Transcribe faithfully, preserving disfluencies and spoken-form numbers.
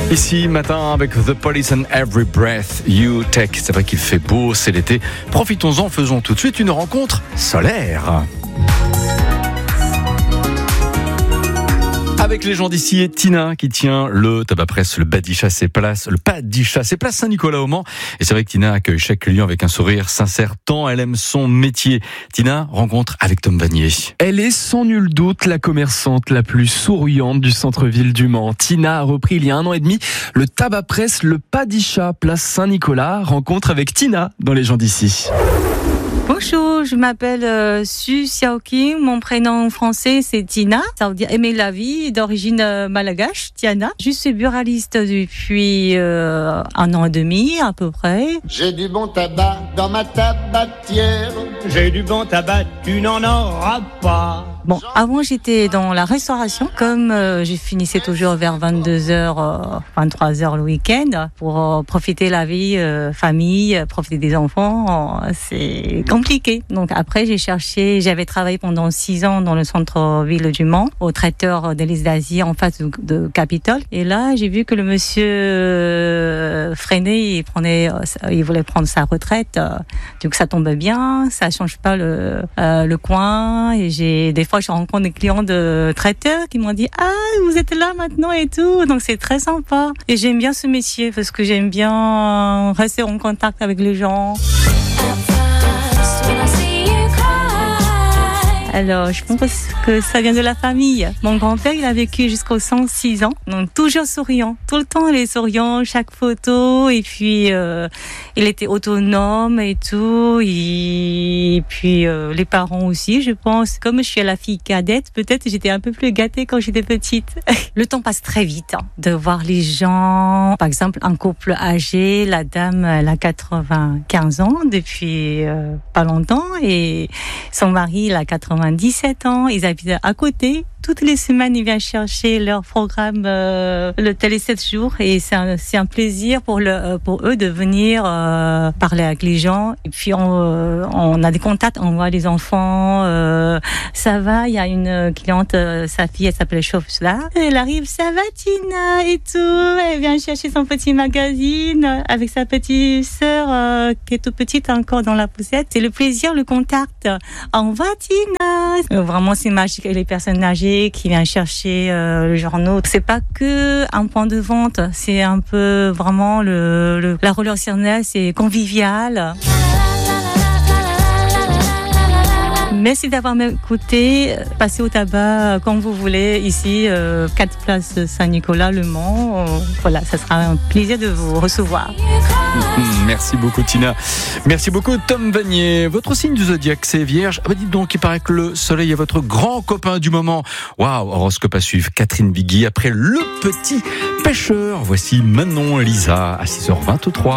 Ici, matin, avec The Police and Every Breath You Take. C'est vrai qu'il fait beau, c'est l'été. Profitons-en, faisons tout de suite une rencontre solaire. Avec les gens d'ici et Tina qui tient le tabac presse, le Badisha, c'est place, le Badisha, c'est place Saint-Nicolas au Mans. Et c'est vrai que Tina accueille chaque client avec un sourire sincère tant elle aime son métier. Tina, rencontre avec Tom Vanier. Elle est sans nul doute la commerçante la plus souriante du centre-ville du Mans. Tina a repris il y a un an et demi le tabac presse, le Badisha, place Saint-Nicolas. Rencontre avec Tina dans les gens d'ici. Bonjour, je m'appelle euh, Su Xiaoqing. Mon prénom français c'est Tina. Ça veut dire aimer la vie, d'origine euh, malgache, Tiana. Je suis buraliste depuis euh, un an et demi à peu près. J'ai du bon tabac dans ma tabatière. J'ai du bon tabac, tu n'en auras pas. Bon, avant j'étais dans la restauration. Comme euh, je finissais toujours vers vingt-deux heures, euh, vingt-trois heures le week-end pour euh, profiter la vie, euh, famille, profiter des enfants, euh, c'est compliqué. Donc après j'ai cherché, j'avais travaillé pendant six ans dans le centre-ville du Mans, au traiteur de l'Est d'Asie en face de, de Capitole. Et là j'ai vu que le monsieur euh, Freinet, il prenait, euh, il voulait prendre sa retraite. Euh, donc ça tombait bien, ça change pas le euh, le coin. Et j'ai des fois je rencontre des clients de traiteurs qui m'ont dit « Ah, vous êtes là maintenant et tout ». Donc c'est très sympa. Et j'aime bien ce métier parce que j'aime bien rester en contact avec les gens. Alors, je pense que ça vient de la famille. Mon grand-père, il a vécu jusqu'aux cent six ans, donc toujours souriant. Tout le temps, il est souriant, chaque photo. Et puis, euh, il était autonome et tout. Et puis, euh, les parents aussi, je pense. Comme je suis la fille cadette, peut-être j'étais un peu plus gâtée quand j'étais petite. Le temps passe très vite, hein, de voir les gens. Par exemple, un couple âgé, la dame, elle a quatre-vingt-quinze ans depuis euh, pas longtemps. Et son mari, il a quatre-vingt-dix-sept ans, ils habitent à côté. Toutes les semaines, ils viennent chercher leur programme, euh, le télé sept jours, et c'est un, c'est un plaisir pour, le, pour eux de venir euh, parler avec les gens. Et puis on, euh, on a des contacts, on voit les enfants. Euh, ça va, il y a une cliente, euh, sa fille, elle s'appelle Chauffes là. Elle arrive, ça va Tina et tout. Elle vient chercher son petit magazine avec sa petite sœur euh, qui est toute petite encore dans la poussette. C'est le plaisir, le contact. On va Tina. Vraiment, c'est magique. Et les personnes âgées qui vient chercher euh, le journaux. C'est pas que un point de vente, c'est un peu vraiment le, le la relationnelle, c'est convivial. Merci d'avoir écouté. Passez au tabac quand vous voulez ici, euh, quatre places Saint-Nicolas, Le Mans. Euh, voilà, ça sera un plaisir de vous recevoir. Merci beaucoup Tina. Merci beaucoup Tom Vanier. Votre signe du zodiaque c'est Vierge. Ah bah dites donc, il paraît que le soleil est votre grand copain du moment. Waouh, horoscope à suivre. Catherine Bigui après Le Petit Pêcheur. Voici Manon Lisa à six heures vingt-trois.